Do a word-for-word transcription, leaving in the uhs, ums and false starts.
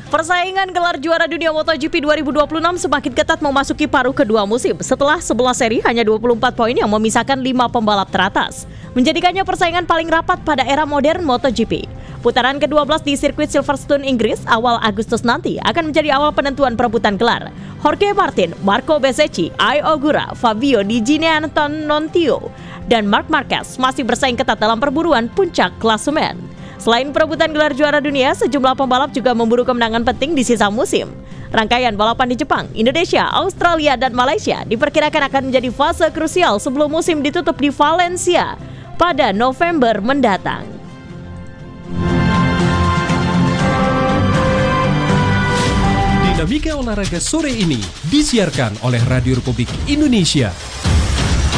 Persaingan gelar juara dunia MotoGP dua ribu dua puluh enam semakin ketat memasuki paruh kedua musim setelah sebelas seri hanya dua puluh empat poin yang memisahkan lima pembalap teratas, menjadikannya persaingan paling rapat pada era modern MotoGP. Putaran kedua belas di sirkuit Silverstone, Inggris awal Agustus nanti akan menjadi awal penentuan perebutan gelar. Jorge Martin, Marco Bezzecchi, Ai Ogura, Fabio Di Giniantonio, dan Marc Marquez masih bersaing ketat dalam perburuan puncak klasemen. Selain perebutan gelar juara dunia, sejumlah pembalap juga memburu kemenangan penting di sisa musim. Rangkaian balapan di Jepang, Indonesia, Australia, dan Malaysia diperkirakan akan menjadi fase krusial sebelum musim ditutup di Valencia pada November mendatang. Dinamika olahraga sore ini disiarkan oleh Radio Republik Indonesia.